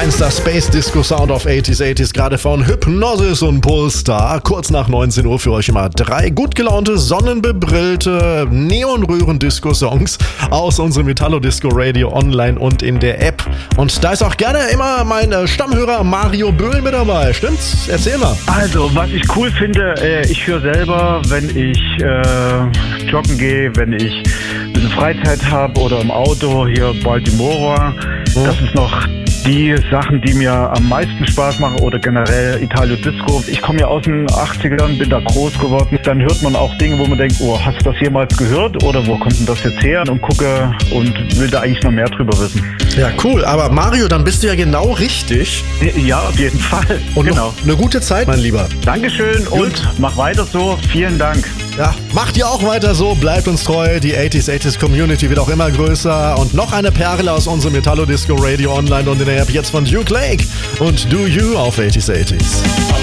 Feinster Space Disco Sound of 80s, gerade von Hypnosis und Polestar. Kurz nach 19 Uhr für euch immer 3 gut gelaunte, sonnenbebrillte Neonröhren-Disco-Songs aus unserem Italo-Disco Radio online und in der App. Und da ist auch gerne immer mein Stammhörer Mario Böhl mit dabei. Stimmt's? Erzähl mal. Also, was ich cool finde, ich höre selber, wenn ich joggen gehe, wenn ich eine Freizeit habe oder im Auto, hier Baltimore. Das ist noch die Sachen, die mir am meisten Spaß machen oder generell Italo Disco. Ich komme ja aus den 80ern, bin da groß geworden. Dann hört man auch Dinge, wo man denkt, oh, hast du das jemals gehört oder wo kommt denn das jetzt her? Und gucke und will da eigentlich noch mehr drüber wissen. Ja, cool. Aber Mario, dann bist du ja genau richtig. Ja, auf jeden Fall. Und genau. Noch eine gute Zeit, mein Lieber. Dankeschön und mach weiter so. Vielen Dank. Ja, macht ihr auch weiter so, bleibt uns treu, die 80s Community wird auch immer größer und noch eine Perle aus unserem Italo Disco Radio online und in der App jetzt von Duke Lake und Do You auf 80s.